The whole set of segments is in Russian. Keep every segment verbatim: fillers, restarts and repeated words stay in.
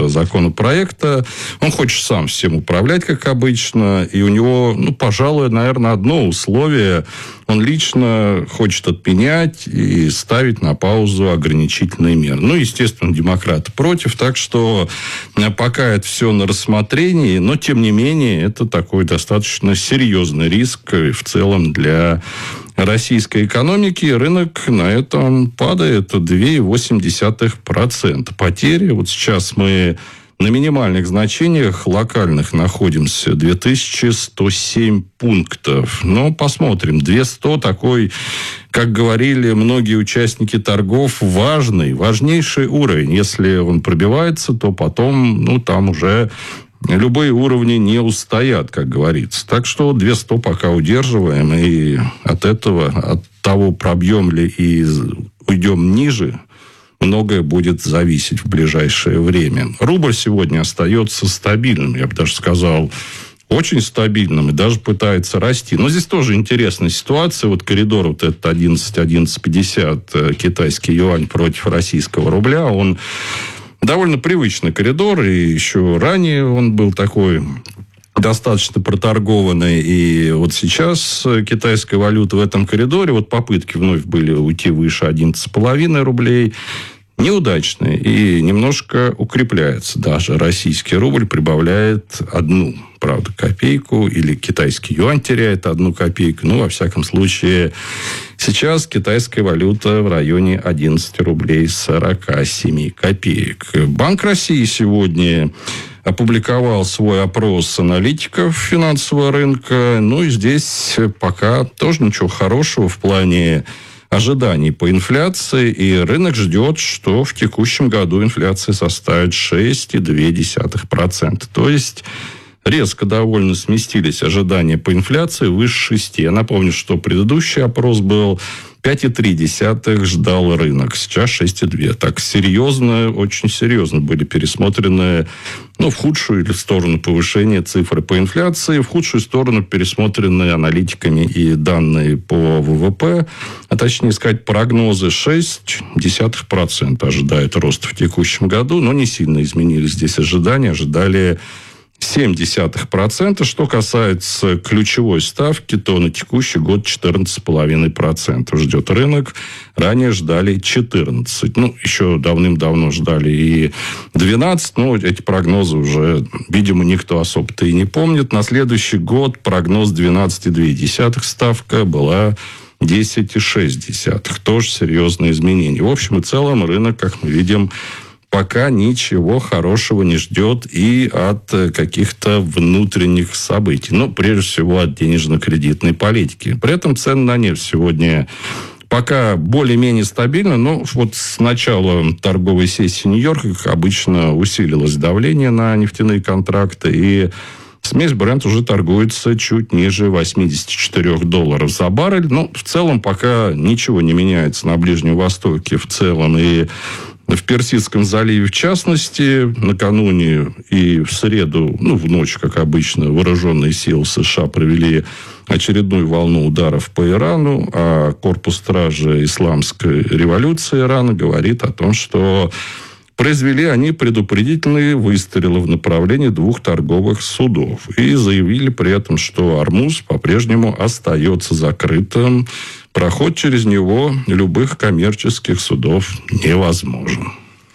законопроекта. Он хочет сам всем управлять, как обычно, и у него, ну, пожалуй, наверное, одно условие. Он лично хочет отменять и ставить на паузу ограничительные меры. Ну, естественно, демократы против, так что пока это все на рассмотрении, но, тем не менее, это такой достаточно серьезный риск в целом для российской экономики. Рынок на этом падает два целых восемь десятых процента. Потери, вот сейчас мы на минимальных значениях локальных находимся, две тысячи сто семь пунктов. Но посмотрим. двести такой, как говорили многие участники торгов, важный, важнейший уровень. Если он пробивается, то потом, ну, там уже любые уровни не устоят, как говорится. Так что двести пока удерживаем. И от этого, от того, пробьем ли и уйдем ниже, многое будет зависеть в ближайшее время. Рубль сегодня остается стабильным, я бы даже сказал, очень стабильным и даже пытается расти. Но здесь тоже интересная ситуация. Вот коридор вот этот одиннадцать одиннадцать пятьдесят, китайский юань против российского рубля, он довольно привычный коридор, и еще ранее он был такой достаточно проторгованный. И вот сейчас китайская валюта в этом коридоре, вот попытки вновь были уйти выше одиннадцать с половиной рублей, неудачные. И немножко укрепляется. Даже российский рубль прибавляет одну, правда, копейку, или китайский юань теряет одну копейку. Ну, во всяком случае, сейчас китайская валюта в районе одиннадцать рублей сорок семь копеек. Банк России сегодня опубликовал свой опрос аналитиков финансового рынка. Ну, и здесь пока тоже ничего хорошего в плане ожиданий по инфляции. И рынок ждет, что в текущем году инфляция составит шесть целых две десятых процента. То есть резко довольно сместились ожидания по инфляции выше шести. Я напомню, что предыдущий опрос был пять целых три десятых ждал рынок. Сейчас шесть целых две. Так серьезно, очень серьезно были пересмотрены, ну, в худшую или в сторону повышения цифры по инфляции, в худшую сторону пересмотрены аналитиками и данные по ВВП, а точнее сказать, прогнозы шесть десятых процента ожидает рост в текущем году, но не сильно изменились здесь ожидания, ожидали семь десятых процента. Что касается ключевой ставки, то на текущий год четырнадцать целых пять десятых процента ждет рынок. Ранее ждали четырнадцать. Ну, еще давным-давно ждали и двенадцать. Но эти прогнозы уже, видимо, никто особо-то и не помнит. На следующий год прогноз двенадцать целых две десятых ставка была десять целых шесть десятых. Тоже серьезные изменения. В общем и целом рынок, как мы видим, пока ничего хорошего не ждет и от каких-то внутренних событий. Ну, прежде всего, от денежно-кредитной политики. При этом цены на нефть сегодня пока более-менее стабильны. Но вот с начала торговой сессии Нью-Йорка, как обычно, усилилось давление на нефтяные контракты. И смесь Brent уже торгуется чуть ниже восемьдесят четыре долларов за баррель. Но в целом пока ничего не меняется на Ближнем Востоке в целом. И в Персидском заливе, в частности, накануне и в среду, ну, в ночь, как обычно, вооруженные силы США провели очередную волну ударов по Ирану, а корпус стражи исламской революции Ирана говорит о том, что произвели они предупредительные выстрелы в направлении двух торговых судов. И заявили при этом, что Ормуз по-прежнему остается закрытым. Проход через него любых коммерческих судов невозможен.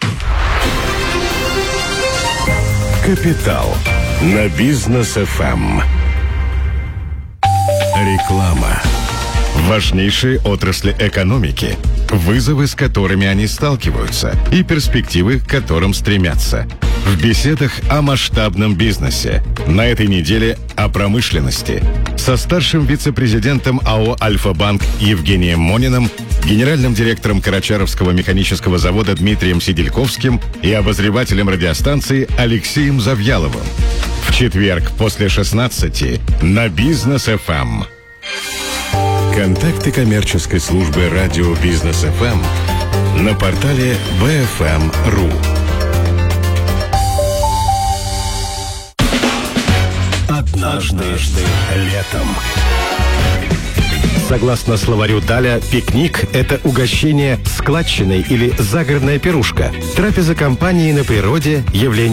Капитал на Бизнес эф эм. Реклама. Важнейшие отрасли экономики, вызовы, с которыми они сталкиваются, и перспективы, к которым стремятся. В беседах о масштабном бизнесе. На этой неделе о промышленности. Со старшим вице-президентом АО «Альфа-Банк» Евгением Мониным, генеральным директором Карачаровского механического завода Дмитрием Сидельковским и обозревателем радиостанции Алексеем Завьяловым. В четверг после шестнадцати на Бизнес эф эм. Контакты коммерческой службы радио Бизнес эф эм на портале би эф эм точка ру. Однажды летом. Согласно словарю Даля, пикник – это угощение складчиной или загородная пирушка. Трапеза компании на природе – явление